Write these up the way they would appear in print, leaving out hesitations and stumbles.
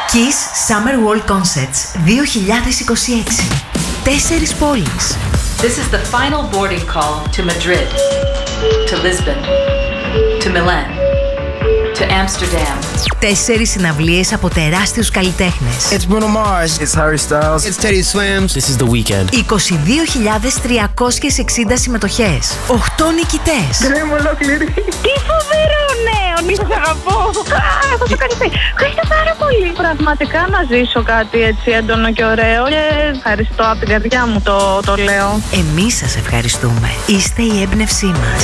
Kiss Summer World Concerts 2026. 4 πόλεις. This is the final boarding call to Madrid, to Lisbon, to Milan, to Amsterdam. 4 συναυλίες από τεράστιους καλλιτέχνες. It's Bruno Mars. It's Harry Styles. It's Teddy Swims. This is The Weeknd. 22.360 συμμετοχές. 8 νικητές. Τρέμω ολόκληρη. Τι φοβερό νέο! Σας αγαπώ. Έχω σοκαριστεί. Ευχαριστώ πάρα πολύ. Πραγματικά να ζήσω κάτι έτσι έντονο και ωραίο. Και ευχαριστώ από την καρδιά μου το λέω. Εμείς σας ευχαριστούμε. Είστε η έμπνευσή μας.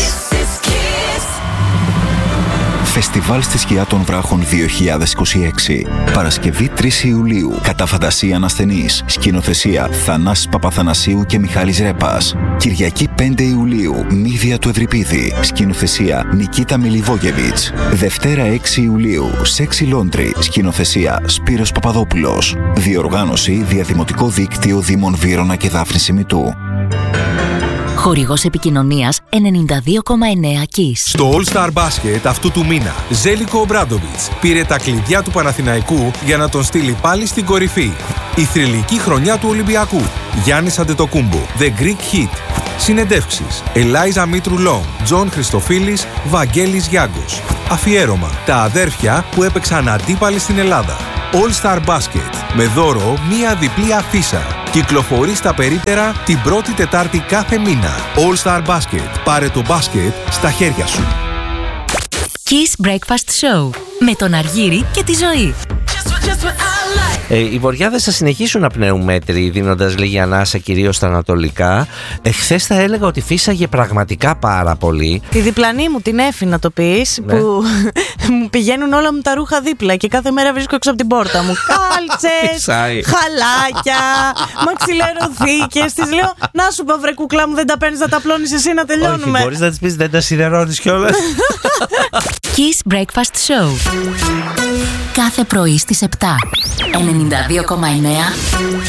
Φεστιβάλ στη Σκιά των Βράχων 2026. Παρασκευή 3 Ιουλίου. Κατά φαντασία ανασθενής. Σκηνοθεσία Θανάσης Παπαθανασίου και Μιχάλης Ρέπας. Κυριακή 5 Ιουλίου. Μύδια του Ευρυπίδη. Σκηνοθεσία Νικίτα Μιλιβόγεβιτς. Δευτέρα 6 Ιουλίου. Σεξι Λόντρι. Σκηνοθεσία Σπύρος Παπαδόπουλος. Διοργάνωση Διαδημοτικό Δίκτυο Δήμων Βύρωνα και Δάφνη Σιμητού. Χορηγός επικοινωνίας 92,9 Kiss. Στο All Star Basket αυτού του μήνα, Ζέλικο Ομπράντοβιτς πήρε τα κλειδιά του Παναθηναϊκού για να τον στείλει πάλι στην κορυφή. Η θρυλική χρονιά του Ολυμπιακού. Γιάννης Αντετοκούμπο, The Greek Hit. Συνεντεύξεις, Ελάιζα Μήτρου Λόγκ, Τζον Χριστοφίλης, Βαγγέλης Γιάγκος. Αφιέρωμα, τα αδέρφια που έπαιξαν αντίπαλοι στην Ελλάδα. All Star Basket, με δώρο μία διπλή αφίσα. Κυκλοφορεί στα περίπτερα την πρώτη Τετάρτη κάθε μήνα. All Star Basket, πάρε το μπάσκετ στα χέρια σου. Kiss Breakfast Show, με τον Αργύρη και τη Ζωή. Οι βορειάδες θα συνεχίσουν να πνέουν μέτρη, δίνοντας λίγη ανάσα κυρίως στα ανατολικά. Εχθές θα έλεγα ότι φύσαγε πραγματικά πάρα πολύ. Τη διπλανή μου, την Έφη να το πεις, Ναι. που μου πηγαίνουν όλα μου τα ρούχα δίπλα και κάθε μέρα βρίσκω έξω από την πόρτα μου κάλτσες, Φυσάει. χαλάκια, μαξιλεροθήκες. Της λέω, να σου πω βρε κουκλά μου, δεν τα παίρνεις να τα πλώνεις εσύ να τελειώνουμε. Όχι, μπορείς να της πεις δεν τα σιδερώνεις κιόλας. Kiss Breakfast Show. Κάθε πρωί στις 7. 92,9